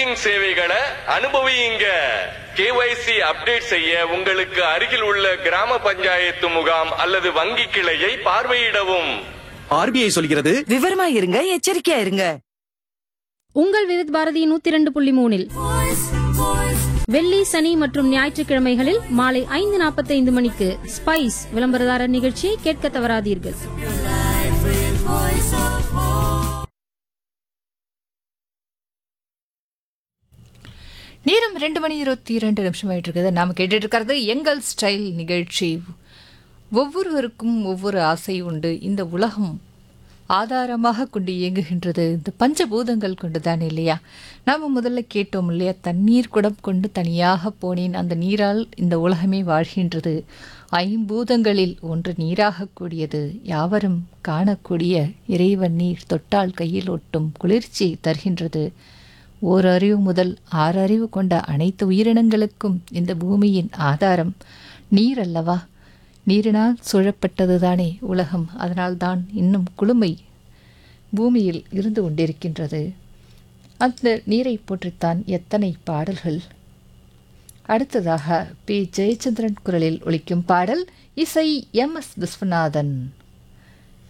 Banking சேவைகளை அனுபவியுங்க. KYC update செய்ய உங்களுக்கு அருகில் உள்ள கிராம பஞ்சாயத்து முகாம் அல்லது வங்கி கிளையை பார்வையிடவும். RBI சொல்கிறது, விவரமா இருங்க, எச்சரிக்கையா இருங்க. உங்கள் விவித் பாரதி 102.3 வெள்ளி, சனி மற்றும் ஞாயிற்றுக்கிழமைகளில் மாலை 5:45 மணிக்கு ஸ்பைஸ் விளம்பரதாரர் நிகழ்ச்சியை கேட்க தவறாதீர்கள். நேரம் 2:22 ஆயிட்டு இருக்குது. நாம கேட்டுட்டு இருக்கிறது எங்கள் ஸ்டைல் நிகழ்ச்சி. ஒவ்வொருவருக்கும் ஒவ்வொரு ஆசை உண்டு. இந்த உலகம் ஆதாரமாக கொண்டு இயங்குகின்றது இந்த பஞ்சபூதங்கள் கொண்டு தான் இல்லையா? நாம் முதல்ல கேட்டோம் இல்லையா, தண்ணீர் குடம் கொண்டு தனியாக போனேன், அந்த நீரால் இந்த உலகமே வாழ்கின்றது. ஐம்பூதங்களில் ஒன்று நீராக கூடியது, யாவரும் காணக்கூடிய இறைவன் நீர் தொட்டால் கையில் ஒட்டும் குளிர்ச்சி தருகின்றது. ஓரறிவு முதல் 6 அறிவு கொண்ட அனைத்து உயிரினங்களுக்கும் இந்த பூமியின் ஆதாரம் நீர் அல்லவா? நீரினால் சூழப்பட்டதுதானே உலகம். அதனால்தான் இன்னும் குளுமை பூமியில் இருந்து கொண்டிருக்கின்றது. அந்த நீரை போற்றித்தான் எத்தனை பாடல்கள். அடுத்ததாக பி. ஜெயச்சந்திரன் குரலில் ஒலிக்கும் பாடல், இசை MS விஸ்வநாதன்.